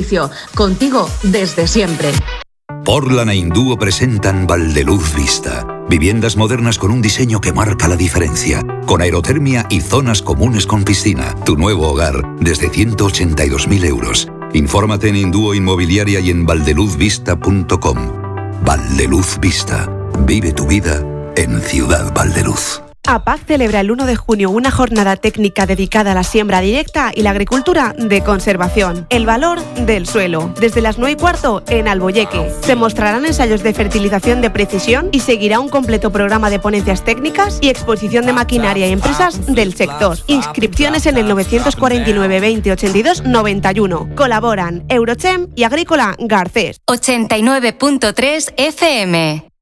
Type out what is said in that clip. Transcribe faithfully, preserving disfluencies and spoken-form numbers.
Contigo desde siempre. Portland e Indúo presentan Valdeluz Vista. Viviendas modernas con un diseño que marca la diferencia. Con aerotermia y zonas comunes con piscina. Tu nuevo hogar desde ciento ochenta y dos mil euros. Infórmate en Indúo Inmobiliaria y en valdeluz vista punto com. Valdeluz Vista. Vive tu vida en Ciudad Valdeluz. APAC celebra el uno de junio una jornada técnica dedicada a la siembra directa y la agricultura de conservación. El valor del suelo. Desde las nueve y cuarto en Alboyeque. Se mostrarán ensayos de fertilización de precisión y seguirá un completo programa de ponencias técnicas y exposición de maquinaria y empresas del sector. Inscripciones en el novecientos cuarenta y nueve veinte ochenta y dos noventa y uno. Colaboran Eurochem y Agrícola Garcés. ochenta y nueve punto tres F M.